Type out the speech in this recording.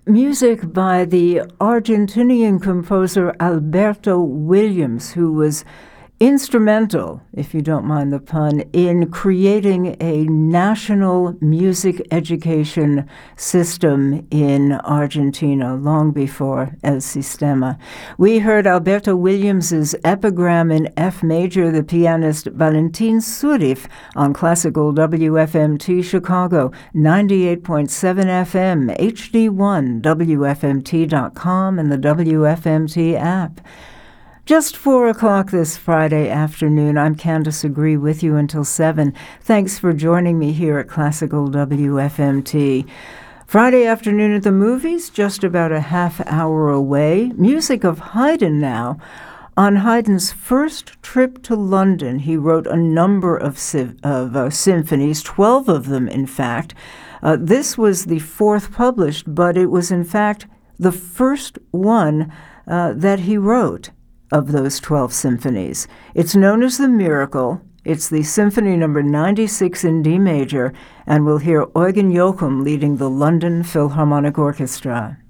music by the Argentinian composer Alberto Williams, who was instrumental, if you don't mind the pun, in creating a national music education system in Argentina long before El Sistema. We heard Alberto Williams's Epigram in F major, the pianist Valentin Surif on Classical WFMT Chicago, 98.7 FM, HD1, WFMT.com, and the WFMT app. Just 4 o'clock this Friday afternoon. I'm Candace Agree with you until 7. Thanks for joining me here at Classical WFMT. Friday afternoon at the movies, just about a half hour away. Music of Haydn now. On Haydn's first trip to London, he wrote a number of symphonies, 12 of them, in fact. This was the fourth published, but it was, in fact, the first one that he wrote of those 12 symphonies. It's known as The Miracle. It's the Symphony number 96 in D major, and we'll hear Eugen Jochum leading the London Philharmonic Orchestra.